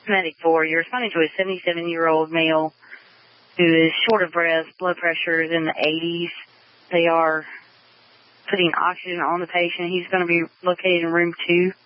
Medic 4, you're responding to a 77-year-old male who is short of breath, blood pressure is in the 80s. They are putting oxygen on the patient. He's going to be located in room 2.